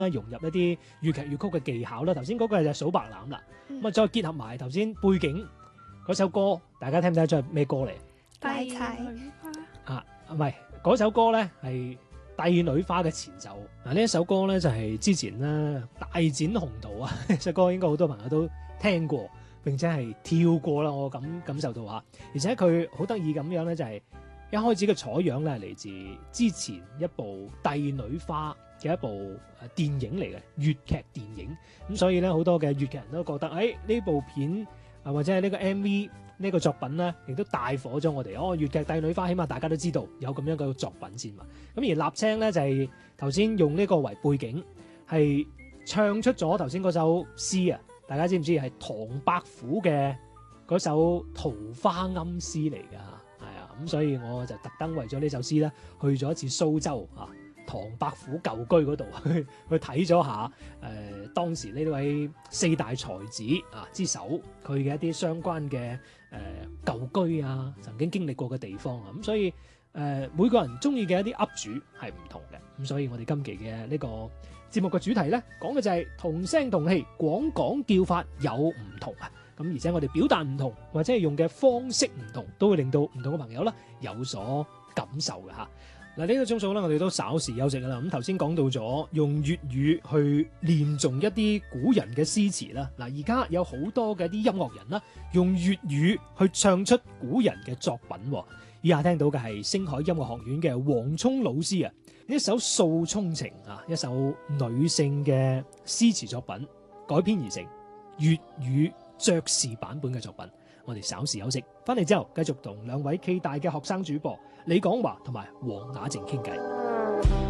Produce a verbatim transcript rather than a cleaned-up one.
融入一啲粵劇粵曲嘅技巧啦。頭先嗰個就係數白欖啦，咁啊、 嗯再結合埋頭先背景嗰首歌，大家聽唔聽得出係咩歌嚟？ 大柴女花啊，唔係嗰首歌咧係《帝女花》嘅前奏。嗱，呢一首歌咧就係之前咧大展宏圖啊，呢首歌應該好多朋友都聽過，並且係跳過啦。我感感受到嚇，而且佢好得意咁樣咧，就係一開始嘅採樣咧係嚟自之前一部《帝女花》嘅一部誒電影嚟嘅粵劇電影。咁所以咧好多嘅粵劇人都覺得，誒呢部片啊或者係呢個 M V。呢個作品咧，亦都帶火咗我哋。哦，粵劇《帝女花》起碼大家都知道有咁樣嘅作品先嘛。咁而立青咧就係頭先用呢個為背景，係唱出咗頭先嗰首詩啊。大家知唔知係唐伯虎嘅嗰首《桃花庵詩》嚟㗎？係啊，咁所以我就特登為咗呢首詩咧，去咗一次蘇州啊，唐伯虎舊居嗰度去去睇咗下誒、呃、當時呢位四大才子啊之首佢嘅一啲相關嘅誒、呃、舊居啊，曾經經歷過嘅地方啊，咁所以誒、呃、每個人中意嘅一啲 up 主係唔同嘅，咁所以我哋今期嘅呢個節目嘅主題咧，講嘅就係同聲同氣，廣講叫法有唔同啊，咁而且我哋表達唔同，或者係用嘅方式唔同，都會令到唔同嘅朋友咧有所感受嘅嚇。嗱，呢個鐘數咧，我哋都稍時休息噶啦。咁頭先講到咗用粵語去念誦一啲古人嘅詩詞啦。嗱，而家有好多嘅啲音樂人啦，用粵語去唱出古人嘅作品。以下聽到嘅係星海音樂學院嘅黃聰老師啊，一首《訴衷情》啊，一首女性嘅詩詞作品改編而成粵語爵士版本嘅作品。我哋稍時休息，翻嚟之後繼續同兩位暨大嘅學生主播李廣華同埋黃雅靜傾偈。